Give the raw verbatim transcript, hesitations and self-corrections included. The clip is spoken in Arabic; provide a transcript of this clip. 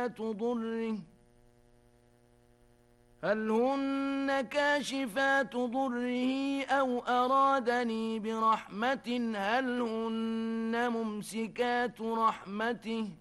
ضره هل هن كاشفات ضره أو أرادني برحمة هل هن ممسكات رحمته